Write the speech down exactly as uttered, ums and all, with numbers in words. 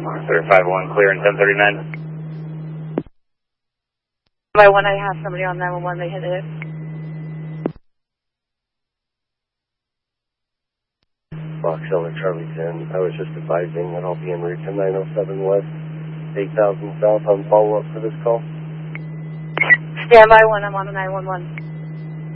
thirty-five one, clear in ten thirty-nine. By one, I have somebody on nine one one, they hit it. Fox Elder Charlie ten, I was just advising that I'll be en route to nine oh seven West, eight thousand South on follow-up for this call. Stand by one, I'm on a nine one one.